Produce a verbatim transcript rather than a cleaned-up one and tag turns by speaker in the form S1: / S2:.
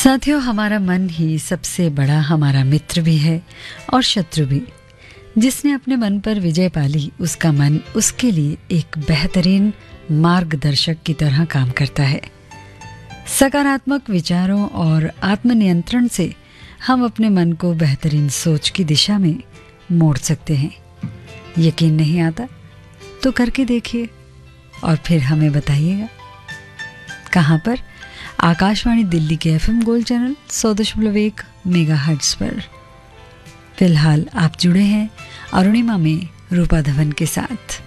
S1: साथियों, हमारा मन ही सबसे बड़ा हमारा मित्र भी है और शत्रु भी। जिसने अपने मन पर विजय पाली, उसका मन उसके लिए एक बेहतरीन मार्गदर्शक की तरह काम करता है। सकारात्मक विचारों और आत्मनियंत्रण से हम अपने मन को बेहतरीन सोच की दिशा में मोड़ सकते हैं। यकीन नहीं आता तो करके देखिए और फिर हमें बताइएगा। कहाँ पर? आकाशवाणी दिल्ली के एफएम गोल्ड चैनल सौ दशमलव एक मेगा हर्ट्ज पर। फिलहाल आप जुड़े हैं अरुणिमा में रूपा धवन के साथ।